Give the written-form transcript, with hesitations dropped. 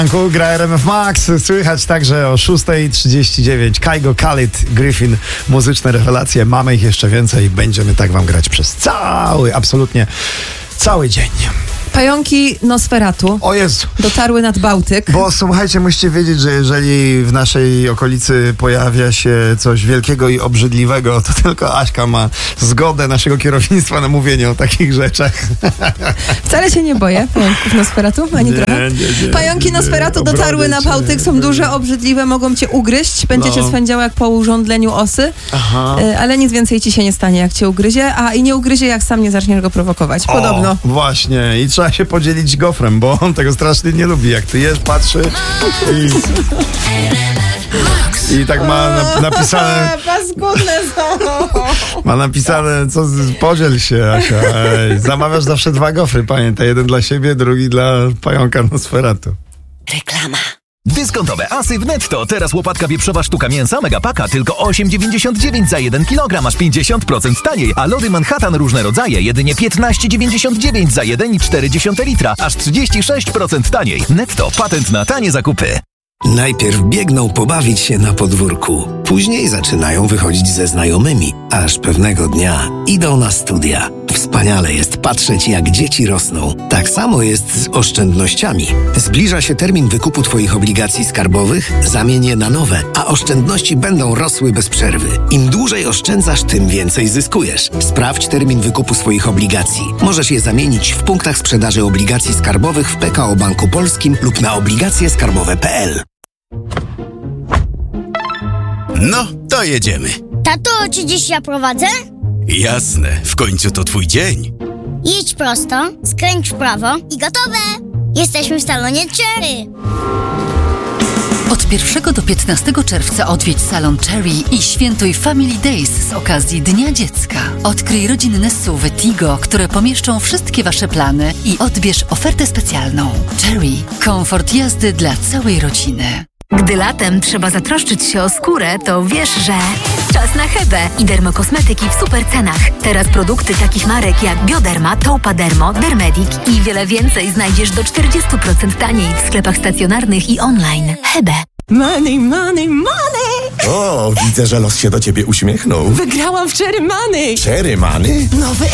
Gra RMF Max, słychać także o 6:39. Kygo, Khalid, Griffin, muzyczne rewelacje. Mamy ich jeszcze więcej. Będziemy tak wam grać przez absolutnie cały dzień. Pająki Nosferatu O Jezu. dotarły nad Bałtyk. Bo słuchajcie, musicie wiedzieć, że jeżeli w naszej okolicy pojawia się coś wielkiego i obrzydliwego, to tylko Aśka ma zgodę naszego kierownictwa na mówienie o takich rzeczach. Wcale się nie boję pająków Nosferatu, ani trochę. Pająki Nosferatu dotarły na Bałtyk, są duże, obrzydliwe, mogą cię ugryźć. Będziecie swędziały jak po urządleniu osy. Aha. Ale nic więcej ci się nie stanie, jak cię ugryzie, a i nie ugryzie, jak sam nie zaczniesz go prowokować. Podobno. Właśnie. I trzeba się podzielić gofrem, bo on tego strasznie nie lubi. Jak ty jesz, patrzy i tak ma napisane... Paskudne są. Ma napisane, podziel się, Asia. Zamawiasz zawsze 2 gofry, pamiętaj. Jeden dla siebie, drugi dla pająka Nosferatu. Reklama. Dyskontowe asy w Netto. Teraz łopatka wieprzowa sztuka mięsa Megapaka tylko 8,99 za 1 kg, aż 50% taniej. A lody Manhattan różne rodzaje jedynie 15,99 za 1,4 litra, aż 36% taniej. Netto. Patent na tanie zakupy. Najpierw biegną pobawić się na podwórku, później zaczynają wychodzić ze znajomymi, aż pewnego dnia idą na studia. Wspaniale jest patrzeć, jak dzieci rosną. Tak samo jest z oszczędnościami. Zbliża się termin wykupu Twoich obligacji skarbowych, zamień je na nowe, a oszczędności będą rosły bez przerwy. Im dłużej oszczędzasz, tym więcej zyskujesz. Sprawdź termin wykupu swoich obligacji. Możesz je zamienić w punktach sprzedaży obligacji skarbowych w PKO Banku Polskim lub na obligacjeskarbowe.pl. No, to jedziemy. Tato, czy dziś ja prowadzę? Jasne, w końcu to twój dzień. Jedź prosto, skręć w prawo i gotowe! Jesteśmy w salonie Cherry. Od 1 do 15 czerwca odwiedź salon Cherry i świętuj Family Days z okazji Dnia Dziecka. Odkryj rodzinne SUV-y Tigo, które pomieszczą wszystkie wasze plany i odbierz ofertę specjalną. Cherry. Komfort jazdy dla całej rodziny. Gdy latem trzeba zatroszczyć się o skórę, to wiesz, że... Czas na Hebę i dermokosmetyki w super cenach. Teraz produkty takich marek jak Bioderma, Taupadermo, Dermedic i wiele więcej znajdziesz do 40% taniej w sklepach stacjonarnych i online. Hebę. Money, money, money! O, widzę, że los się do ciebie uśmiechnął. Wygrałam w Cherry Money! Cherry Money? Nowy